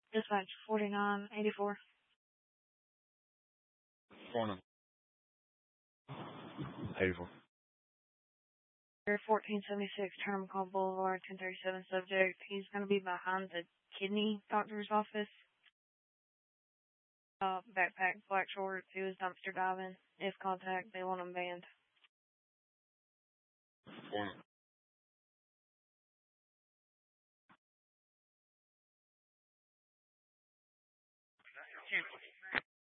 Dispatch 4984. Corner. 84. 1476 Terminal Boulevard, 1037 subject. He's going to be behind the kidney doctor's office. Backpack, black shorts. He was dumpster diving. If contact, they want him banned. Corner.